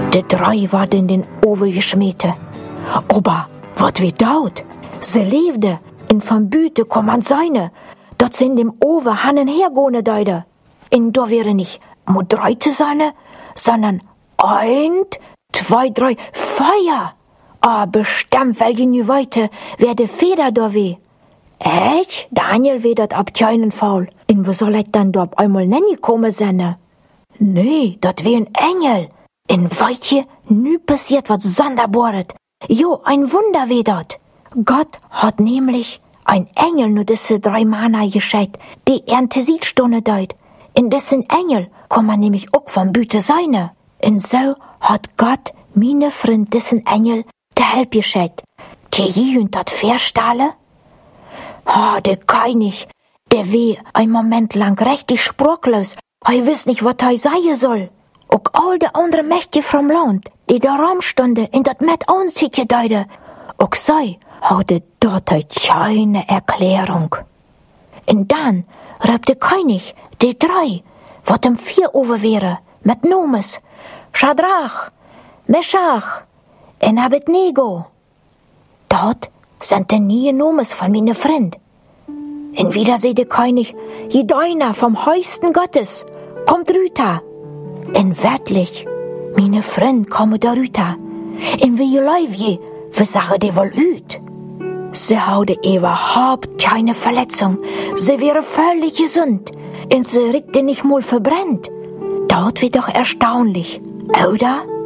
De 3 ward in den Oven geschmeten. Aber wat wie daut? Se leefde en van buiten kwam aan seine, dat ze in dem Oven hannen hergone deide. En da wäre nicht mo 3 zu seine, sondern 1, 2, 3, Feuer. Bestimmt, weil die nu weite, wer de Feder da weh. Echt? Daniel weh dat ab keinen Faul. En wo soll et dann da ab einmal nenni komme senne? Nee, dat weh ein Engel. En weitje, nu passiert wat sonderbaret. Jo, ein Wunder weh dat. Gott hat nämlich ein Engel nur diese 3 Mana gescheit, die Erntesietstunde deut. In dessen Engel kann man nämlich auch vom Büte seine. Und so hat Gott meine Freund dessen Engel de Help gescheit. Die und dat Verstahle? Der König, der weh ein Moment lang richtig sprachlos. Wiss nicht, wat sagen soll. Auch all de andere Mächte vom Land, die da rumstunde in dat mit uns deide. Auch sei hatte dort keine Erklärung. Und dann rief der König die 3, wat 4 over wäre, mit Nomes, Schadrach, Meschach und Abednego. Dort sind die nie Nomes von meine Freund. Und wieder seh der König, Jedeiner vom höchsten Gottes, kommt rüter. Und wirklich, meine Freund kommen da rüter. Und wie läuft je, wir sagen die wohl üt. Sie hatte überhaupt keine Verletzung. Sie wäre völlig gesund. Und sie rückte nicht mal verbrennt. Dort wird doch erstaunlich, oder?